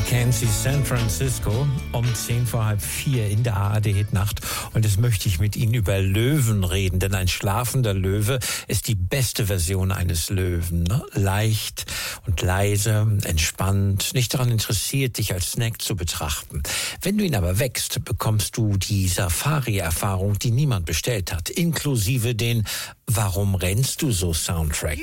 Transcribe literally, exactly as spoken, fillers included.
Mackenzie, San Francisco, um zehn vor halb vier in der A R D-Hitnacht. Und jetzt möchte ich mit Ihnen über Löwen reden, denn ein schlafender Löwe ist die beste Version eines Löwen. Ne? Leicht und leise, entspannt, nicht daran interessiert, dich als Snack zu betrachten. Wenn du ihn aber wächst, bekommst du die Safari-Erfahrung, die niemand bestellt hat, inklusive den "Warum rennst du so" Soundtrack.